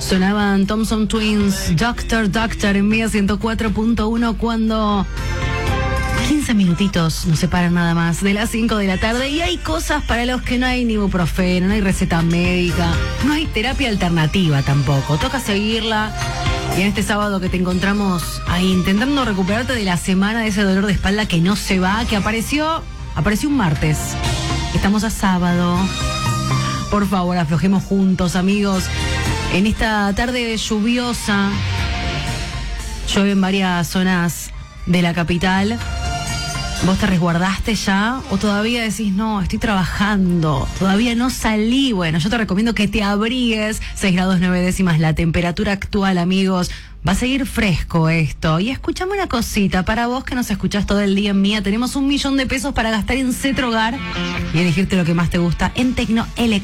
Sonaban Thompson Twins, Doctor en Mía 104.1 cuando 15 minutitos nos separan nada más de las 5 de la tarde y hay cosas para los que no hay ni ibuprofeno, no hay receta médica, no hay terapia alternativa tampoco. Toca seguirla y en este sábado que te encontramos ahí intentando recuperarte de la semana de ese dolor de espalda que no se va, que apareció un martes. Estamos a sábado. Por favor, aflojemos juntos, amigos. En esta tarde lluviosa, llueve en varias zonas de la capital. ¿Vos te resguardaste ya? ¿O todavía decís, no, estoy trabajando, todavía no salí? Bueno, yo te recomiendo que te abrigues. 6 grados 9 décimas la temperatura actual, amigos. Va a seguir fresco esto. Y escúchame una cosita, para vos que nos escuchás todo el día en Mía, tenemos $1.000.000 para gastar en Cetrogar y elegirte lo que más te gusta en Tecnoelectro.